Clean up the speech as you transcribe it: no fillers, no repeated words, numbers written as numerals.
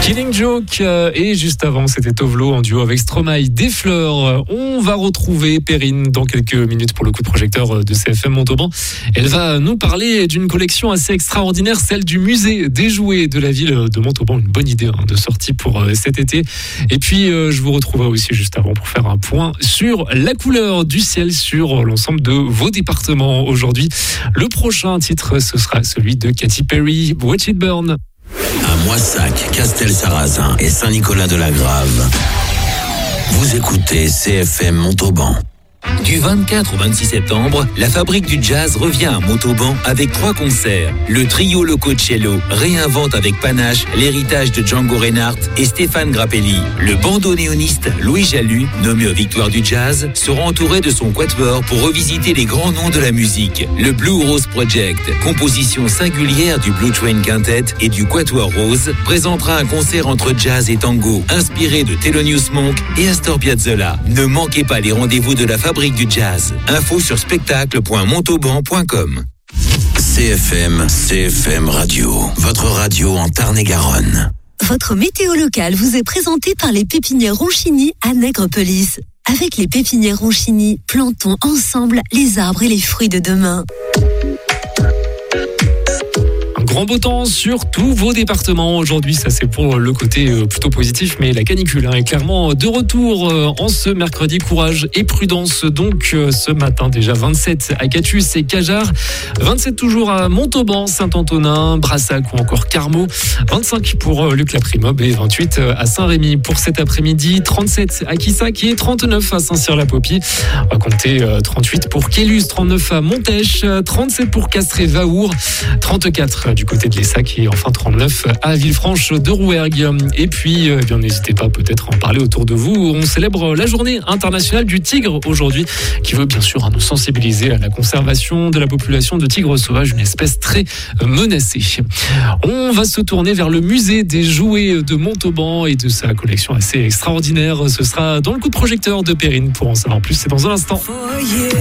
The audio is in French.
Killing Joke et juste avant c'était Tovlo en duo avec Stromae, Des Fleurs. On va retrouver Perrine dans quelques minutes pour le coup de projecteur de CFM Montauban. Elle va nous parler d'une collection assez extraordinaire, celle du musée des jouets de la ville de Montauban. Une bonne idée de sortie pour cet été. Et puis je vous retrouverai aussi juste avant pour faire un point sur la couleur du ciel sur l'ensemble de vos départements aujourd'hui. Le prochain titre ce sera celui de Katy Perry, Watch It Burn. À Moissac, Castel-Sarrazin et Saint-Nicolas-de-la-Grave. Vous écoutez CFM Montauban. Du 24 au 26 septembre, la Fabrique du Jazz revient à Montauban avec 3 concerts. Le trio Lococello réinvente avec panache l'héritage de Django Reinhardt et Stéphane Grappelli. Le bandonéoniste Louis Jalut, nommé aux Victoires du Jazz, sera entouré de son quatuor pour revisiter les grands noms de la musique. Le Blue Rose Project, composition singulière du Blue Train Quintet et du Quatuor Rose, présentera un concert entre jazz et tango, inspiré de Thelonious Monk et Astor Piazzolla. Ne manquez pas les rendez-vous de la Fabrique du Jazz. Info sur spectacle.montauban.com. CFM Radio. Votre radio en Tarn-et-Garonne. Votre météo locale vous est présentée par les pépinières Ronchini à Nègrepelisse. Avec les pépinières Ronchini, plantons ensemble les arbres et les fruits de demain. Grand beau temps sur tous vos départements. Aujourd'hui, ça c'est pour le côté plutôt positif, mais la canicule est clairement de retour en ce mercredi. Courage et prudence donc ce matin déjà 27 à Catus et Cajar, 27 toujours à Montauban, Saint-Antonin, Brassac ou encore Carmaux, 25 pour Luc-la-Primob et 28 à Saint-Rémy pour cet après-midi, 37 à Quissac et 39 à Saint-Cyr-la-Popie. On va compter 38 pour Quélus, 39 à Montèche, 37 pour Castré-Vaour, 34 du côté de l'Essac et enfin 39 à Villefranche de Rouergue. Et puis, bien n'hésitez pas peut-être à en parler autour de vous. On célèbre la journée internationale du tigre aujourd'hui, qui veut bien sûr nous sensibiliser à la conservation de la population de tigres sauvages, une espèce très menacée. On va se tourner vers le musée des jouets de Montauban et de sa collection assez extraordinaire. Ce sera dans le coup de projecteur de Perrine. Pour en savoir plus, c'est dans un instant.